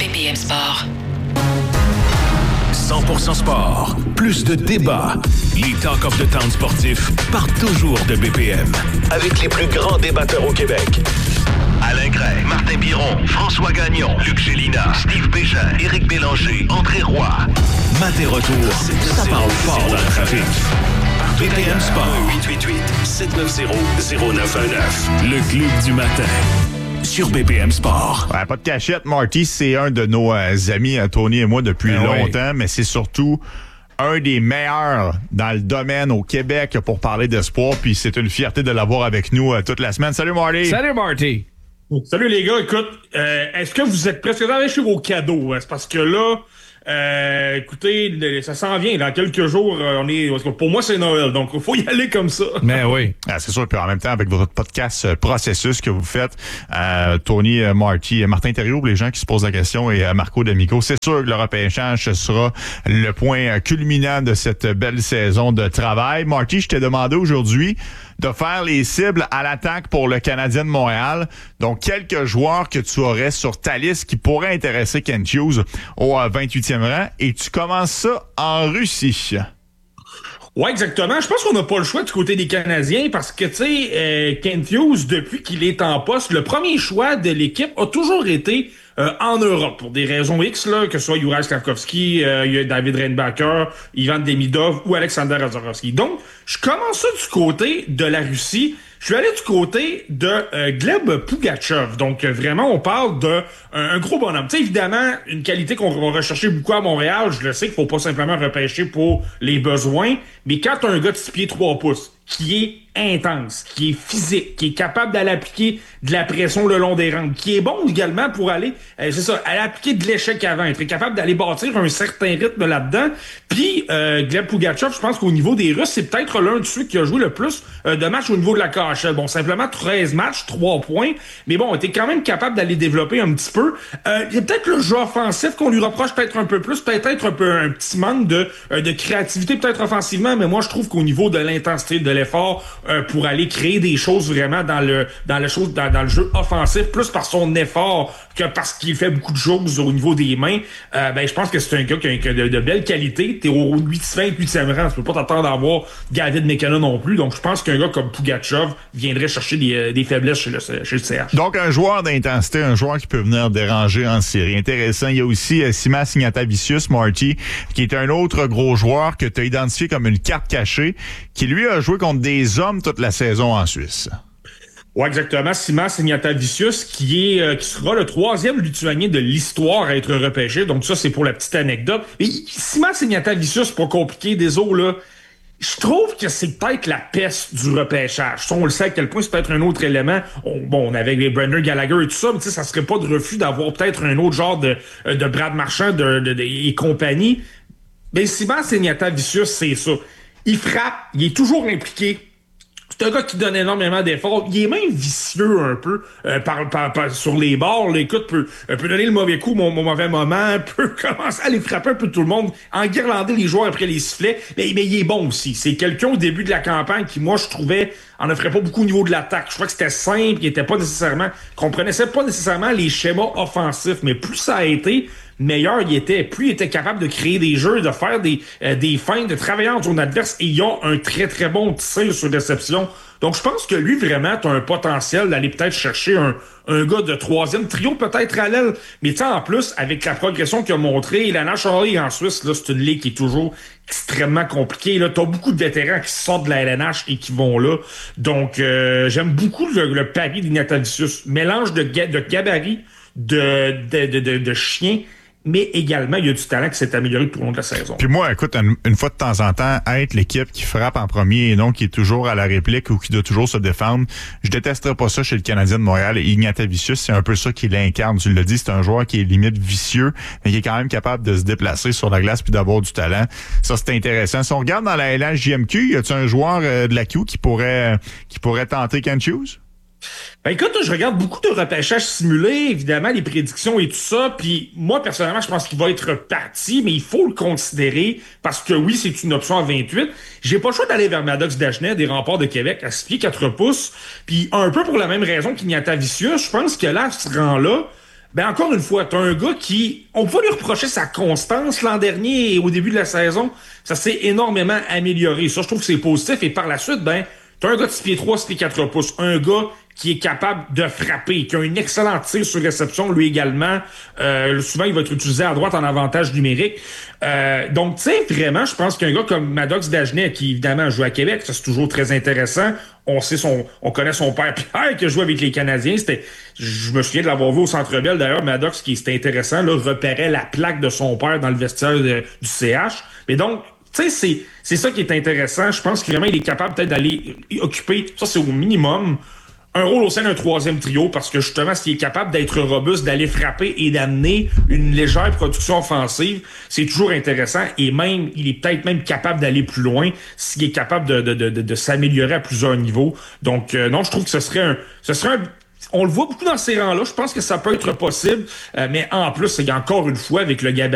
BPM Sport. 100% sport, plus de débats. Les Talk of the Town sportifs partent toujours de BPM. Avec les plus grands débatteurs au Québec. Alain Gray, Martin Biron, François Gagnon, Luc Gélina, Steve Bégin, Éric Bélanger, André Roy. Matin retour, ça parle fort dans le trafic. BPM Sport. 888-790-0919. Le club du matin. Sur BPM Sport. Ouais, pas de cachette, Marty, c'est un de nos amis, Tony et moi, depuis longtemps, mais c'est surtout un des meilleurs dans le domaine au Québec pour parler de sport, puis c'est une fierté de l'avoir avec nous toute la semaine. Salut, Marty! Salut, Marty! Salut, les gars. Écoute, est-ce que vous êtes presque arrivés chez vos cadeaux? C'est parce que là, écoutez, ça s'en vient. Dans quelques jours, pour moi, c'est Noël. Donc, il faut y aller comme ça. Mais oui. C'est sûr. Puis en même temps, avec votre podcast Processus que vous faites, Tony, Marty, Martin Thériault, pour les gens qui se posent la question, et Marco D'Amico, c'est sûr que le repêchage, ce sera le point culminant de cette belle saison de travail. Marty, je t'ai demandé aujourd'hui de faire les cibles à l'attaque pour le Canadien de Montréal. Donc, quelques joueurs que tu aurais sur ta liste qui pourraient intéresser Kent Hughes au 28e rang. Et tu commences ça en Russie. Ouais, exactement. Je pense qu'on n'a pas le choix du côté des Canadiens parce que, tu sais, Kent Hughes, depuis qu'il est en poste, le premier choix de l'équipe a toujours été en Europe, pour des raisons X, là, que ce soit Juraj Slafkovský, David Reinbacher, Ivan Demidov ou Alexander Razorowski. Donc, je commence ça du côté de la Russie. Je suis allé du côté de Gleb Pugachev. Donc, vraiment, on parle de un gros bonhomme. Tu sais, évidemment, une qualité qu'on va rechercher beaucoup à Montréal. Je le sais qu'il faut pas simplement repêcher pour les besoins. Mais quand t'as un gars de 6 pieds 3 pouces, qui est intense, qui est physique, qui est capable d'aller appliquer de la pression le long des rampes, qui est bon également pour aller, aller appliquer de l'échec avant, être capable d'aller bâtir un certain rythme là-dedans. Puis, Gleb Pugachev, je pense qu'au niveau des Russes, c'est peut-être l'un de ceux qui a joué le plus de matchs au niveau de la KHL. Bon, simplement 13 matchs, 3 points, mais bon, était quand même capable d'aller développer un petit peu. Il y a peut-être le jeu offensif qu'on lui reproche peut-être un peu plus, peut-être un petit manque de créativité peut-être offensivement, mais moi je trouve qu'au niveau de l'intensité, de l'effort pour aller créer des choses vraiment dans le jeu offensif, plus par son effort que parce qu'il fait beaucoup de choses au niveau des mains, je pense que c'est un gars qui a de belles qualités. T'es au 28e rang, tu peux pas t'attendre à avoir David McKenna non plus, donc je pense qu'un gars comme Pugachev viendrait chercher des faiblesses chez le CH. Donc un joueur d'intensité, un joueur qui peut venir déranger en série. Intéressant. Il y a aussi Simas Ignatavicius, Marty, qui est un autre gros joueur que tu as identifié comme une carte cachée, qui lui a joué contre des hommes toute la saison en Suisse. Ouais, exactement. Simas Ignatavicius, qui sera le 3e Lituanien de l'histoire à être repêché. Donc ça, c'est pour la petite anecdote. Et Simas Ignatavicius, pas compliqué, des os, là. Je trouve que c'est peut-être la peste du repêchage. On le sait à quel point c'est peut-être un autre élément. On avait les Brendan Gallagher et tout ça, mais tu sais, ça serait pas de refus d'avoir peut-être un autre genre de Brad Marchand et compagnie. Mais Simas Ignatavicius, c'est ça. Il frappe, il est toujours impliqué. C'est un gars qui donne énormément d'efforts. Il est même vicieux un peu sur les bords. Là, écoute, peut donner le mauvais coup, mon mauvais moment, peut commencer à aller frapper un peu tout le monde, enguirlander les joueurs après les sifflets. Mais il est bon aussi. C'est quelqu'un au début de la campagne qui, moi, je trouvais, en offrait pas beaucoup au niveau de l'attaque. Je crois que c'était simple, il était pas nécessairement, comprenait pas nécessairement les schémas offensifs, mais plus ça a été, meilleur il était, plus il était capable de créer des jeux, de faire des feintes, de travailler en zone adverse, et il a un très très bon tir sur réception. Donc je pense que lui vraiment t'as un potentiel d'aller peut-être chercher un gars de 3e trio peut-être à l'aile, mais tu sais en plus avec la progression qu'il a montré, la National League en Suisse, là c'est une ligue qui est toujours extrêmement compliquée, là t'as beaucoup de vétérans qui sortent de la LNH et qui vont là, donc j'aime beaucoup le pari d'Ignatavicius, mélange de gabarit, de chien, mais également, il y a du talent qui s'est amélioré tout au long de la saison. Puis moi, écoute, une fois de temps en temps, être l'équipe qui frappe en premier et non qui est toujours à la réplique ou qui doit toujours se défendre, je détesterais pas ça chez le Canadien de Montréal. Et Ignatavicius, c'est un peu ça qui l'incarne. Tu l'as dit, c'est un joueur qui est limite vicieux, mais qui est quand même capable de se déplacer sur la glace puis d'avoir du talent. Ça, c'est intéressant. Si on regarde dans la LHJMQ, y a-t-il un joueur de la Q qui pourrait tenter Kent Hughes? Ben écoute, je regarde beaucoup de repêchages simulés, évidemment, les prédictions et tout ça, puis moi, personnellement, je pense qu'il va être parti, mais il faut le considérer, parce que oui, c'est une option à 28. J'ai pas le choix d'aller vers Maddox Dagenet, des Remparts de Québec, à 6 pieds 4 pouces, puis un peu pour la même raison qu'Ignatavicius, je pense que là, à ce rang-là, Ben encore une fois, t'as un gars qui, on peut lui reprocher sa constance l'an dernier et au début de la saison, ça s'est énormément amélioré. Ça, je trouve que c'est positif. Et par la suite, ben, t'as un gars de 6 pieds 3, 6 pieds 4 pouces, un gars qui est capable de frapper, qui a un excellent tir sur réception, lui également. Souvent, il va être utilisé à droite en avantage numérique. Donc, tu sais, vraiment, je pense qu'un gars comme Maddox Dagenet, qui évidemment joue à Québec, ça c'est toujours très intéressant. On connaît son père Pierre qui a joué avec les Canadiens. Je me souviens de l'avoir vu au Centre Bell. D'ailleurs, Maddox, c'était intéressant, là, repérait la plaque de son père dans le vestiaire du CH. Mais donc, tu sais, c'est ça qui est intéressant. Je pense que vraiment, il est capable peut-être d'aller occuper, ça c'est au minimum, un rôle au sein d'un troisième trio, parce que justement, s'il est capable d'être robuste, d'aller frapper et d'amener une légère production offensive, c'est toujours intéressant. Et même, il est peut-être même capable d'aller plus loin s'il est capable de s'améliorer à plusieurs niveaux. Donc, non, je trouve que ce serait un on le voit beaucoup dans ces rangs-là. Je pense que ça peut être possible. Mais en plus, il y a encore une fois, avec le gabarit